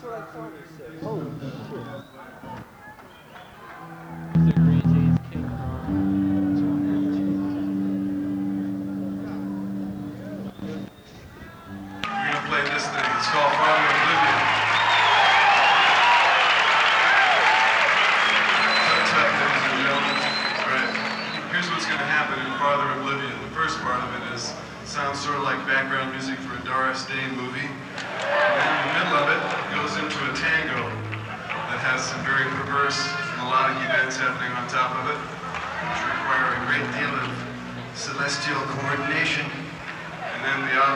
We're gonna play this thing. It's called Father Oblivion. Tut, ladies and gentlemen. All right. Here's what's gonna happen in Father Oblivion. The first part of it sounds sort of like background music for a Doris Day movie. And then in the middle of it goes into a tango that has some very perverse melodic events happening on top of it, which require a great deal of celestial coordination. And then the